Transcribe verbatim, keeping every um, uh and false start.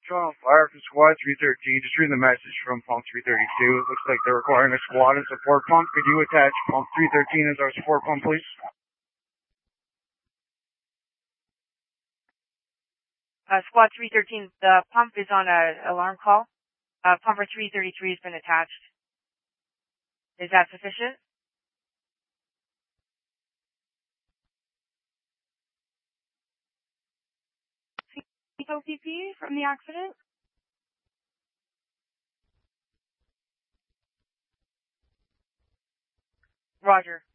Toronto Fire from Squad three thirteen. Just reading the message from Pump three thirty-two. It looks like they're requiring a squad and support pump. Could you attach Pump three thirteen as our support pump, please? Uh, Squad three thirteen, the pump is on a alarm call. Uh, pumper three thirty-three has been attached. Is that sufficient? O P P from the accident? Roger.